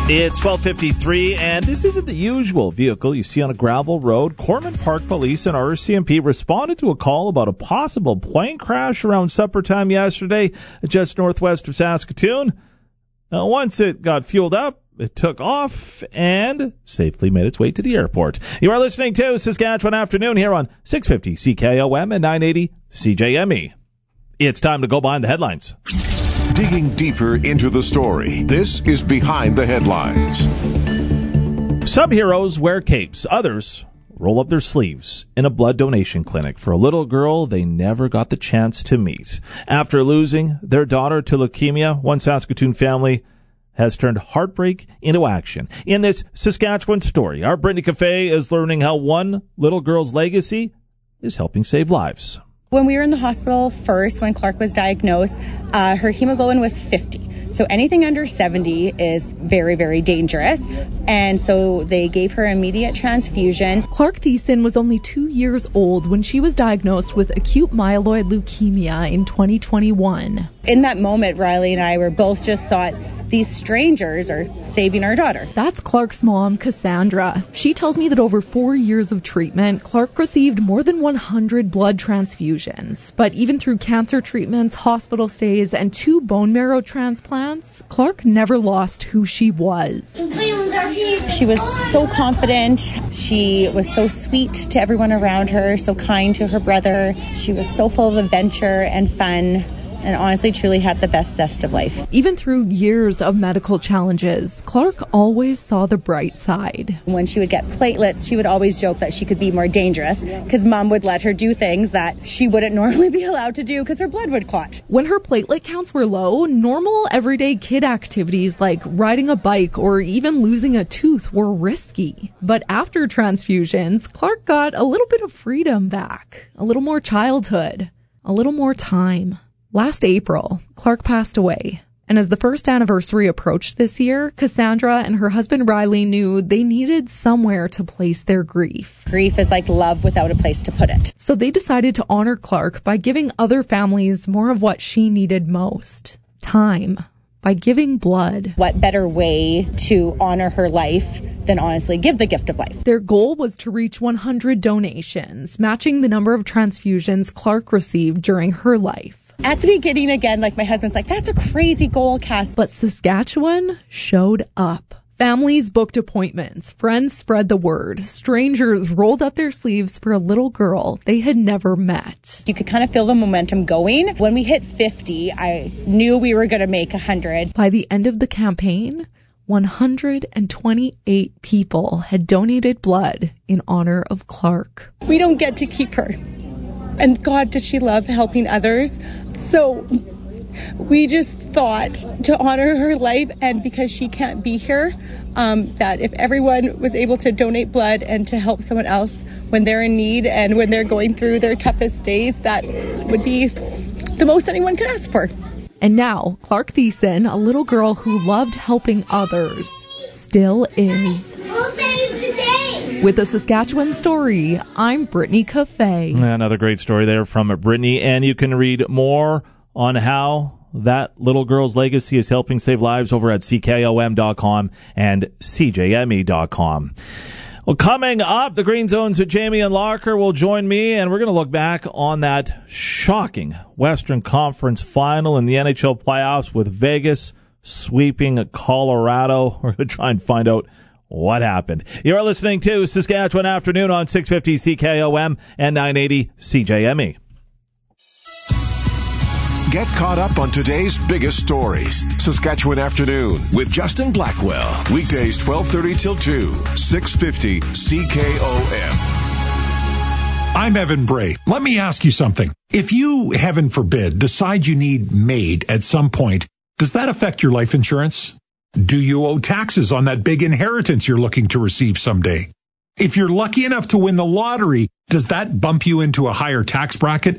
It's 12:53, and this isn't the usual vehicle you see on a gravel road. Cortland Park Police and RCMP responded to a call about a possible plane crash around supper time yesterday, just northwest of Saskatoon. Once it got fueled up, it took off and safely made its way to the airport. You are listening to Saskatchewan Afternoon here on 650 CKOM and 980 CJME. It's time to go behind the headlines. Digging deeper into the story, this is Behind the Headlines. Some heroes wear capes. Others roll up their sleeves in a blood donation clinic for a little girl they never got the chance to meet. After losing their daughter to leukemia, one Saskatoon family has turned heartbreak into action. In this Saskatchewan story, our Brittany Cafe is learning how one little girl's legacy is helping save lives. When we were in the hospital first, when Clark was diagnosed, her hemoglobin was 50. So anything under 70 is very, very dangerous. And so they gave her immediate transfusion. Clark Thiessen was only 2 years old when she was diagnosed with acute myeloid leukemia in 2021. In that moment, Riley and I were both just thought, these strangers are saving our daughter. That's Clark's mom, Cassandra. She tells me that over 4 years of treatment, Clark received more than 100 blood transfusions. But even through cancer treatments, hospital stays, and 2 bone marrow transplants, Clark never lost who she was. She was so confident. She was so sweet to everyone around her, so kind to her brother. She was so full of adventure and fun, and honestly truly had the best zest of life. Even through years of medical challenges, Clark always saw the bright side. When she would get platelets, she would always joke that she could be more dangerous because Mom would let her do things that she wouldn't normally be allowed to do because her blood would clot. When her platelet counts were low, normal everyday kid activities like riding a bike or even losing a tooth were risky. But after transfusions, Clark got a little bit of freedom back, a little more childhood, a little more time. Last April, Clark passed away, and as the first anniversary approached this year, Cassandra and her husband Riley knew they needed somewhere to place their grief. Grief is like love without a place to put it. So they decided to honor Clark by giving other families more of what she needed most: time, by giving blood. What better way to honor her life than honestly give the gift of life? Their goal was to reach 100 donations, matching the number of transfusions Clark received during her life. At the beginning, again, like my husband's like, that's a crazy goal, Cass. But Saskatchewan showed up. Families booked appointments. Friends spread the word. Strangers rolled up their sleeves for a little girl they had never met. You could kind of feel the momentum going. When we hit 50, I knew we were going to make 100. By the end of the campaign, 128 people had donated blood in honor of Clark. We don't get to keep her. And God, did she love helping others. So we just thought to honor her life, and because she can't be here, that if everyone was able to donate blood and to help someone else when they're in need and when they're going through their toughest days, that would be the most anyone could ask for. And now, Clark Thiessen, a little girl who loved helping others, still is. We'll save the day. With the Saskatchewan Story, I'm Brittany Cafe. Another great story there from Brittany, and you can read more on how that little girl's legacy is helping save lives over at CKOM.com and CJME.com. Well, coming up, the Green Zone's Jamie and Locker will join me, and we're going to look back on that shocking Western Conference final in the NHL playoffs with Vegas sweeping Colorado. We're going to try and find out what happened. You're listening to Saskatchewan Afternoon on 650 CKOM and 980 CJME. Get caught up on today's biggest stories. Saskatchewan Afternoon with Justin Blackwell. Weekdays 12:30 till 2, 650 CKOM. I'm Evan Bray. Let me ask you something. If you, heaven forbid, decide you need MAID at some point, does that affect your life insurance? Do you owe taxes on that big inheritance you're looking to receive someday? If you're lucky enough to win the lottery, does that bump you into a higher tax bracket